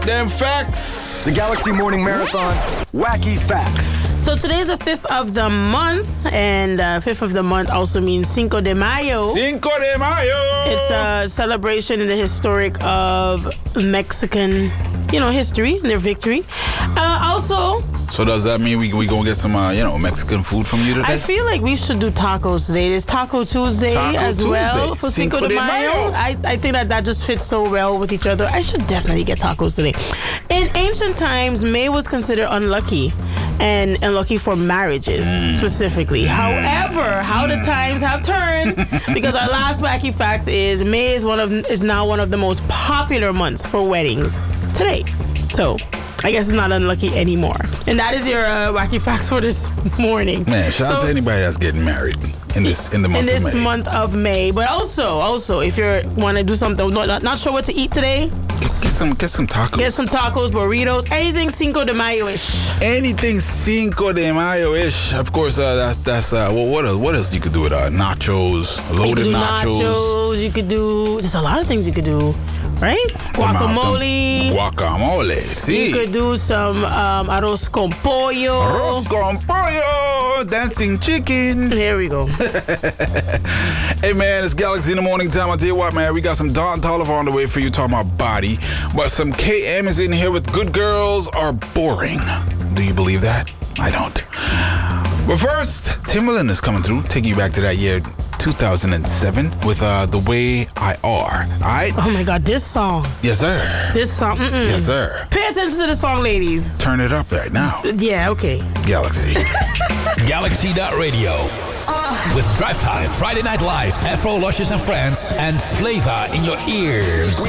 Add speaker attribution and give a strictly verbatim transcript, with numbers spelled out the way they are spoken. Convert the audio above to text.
Speaker 1: Them facts.
Speaker 2: The Galaxy Morning Marathon, Wacky Facts.
Speaker 3: So today's the fifth of the month, and uh, fifth of the month also means Cinco de Mayo.
Speaker 1: Cinco de Mayo.
Speaker 3: It's a celebration in the historic of Mexican, you know, history and their victory. Uh, also,
Speaker 1: So does that mean we we gonna get some uh, you know Mexican food from you today?
Speaker 3: I feel like we should do tacos today. There's Taco Tuesday
Speaker 1: Taco
Speaker 3: as
Speaker 1: Tuesday.
Speaker 3: well for Cinco,
Speaker 1: Cinco
Speaker 3: de
Speaker 1: de
Speaker 3: Mayo.
Speaker 1: Mayo.
Speaker 3: I, I think that that just fits so well with each other. I should definitely get tacos today. In ancient times, May was considered unlucky and unlucky for marriages
Speaker 1: Mm.
Speaker 3: specifically. However, how the times have turned, because our last wacky fact is May is one of is now one of the most popular months for weddings today. So I guess it's not unlucky anymore. And that is your uh, wacky facts for this morning.
Speaker 1: Man, shout out
Speaker 3: So-
Speaker 1: to anybody that's getting married in this in the month
Speaker 3: in this
Speaker 1: of May.
Speaker 3: month of May. But also, also, if you want to do something, not, not, not sure what to eat today,
Speaker 1: Get some get some tacos.
Speaker 3: get some tacos, burritos, anything Cinco de Mayo-ish.
Speaker 1: Anything Cinco de Mayo ish. Of course, uh, that's that's uh, well, what else? What else you could do with uh, nachos,
Speaker 3: You
Speaker 1: loaded
Speaker 3: could do
Speaker 1: nachos,
Speaker 3: nachos, you could do, there's a lot of things you could do, right? Guacamole.
Speaker 1: Guacamole. See.
Speaker 3: You could do some um, arroz con pollo.
Speaker 1: Arroz con pollo, dancing chicken.
Speaker 3: There we go.
Speaker 1: Hey man, it's Galaxy in the morning time. I tell you what, man, we got some Don Toliver on the way for you talking about body, but some K M is in here with Good Girls Are Boring. Do you believe that? I don't. But first, Timbaland is coming through, taking you back to that year two thousand seven with uh, The Way I Are. All right?
Speaker 3: Oh my God, this song.
Speaker 1: Yes, sir.
Speaker 3: This song. Mm-mm.
Speaker 1: Yes, sir.
Speaker 3: Pay attention to the song, ladies.
Speaker 1: Turn it up right now.
Speaker 3: Yeah, okay.
Speaker 1: Galaxy.
Speaker 4: Galaxy Radio. With Drive Time, Friday Night Live, Afro Luscious and Friends, and Flavor in your ears.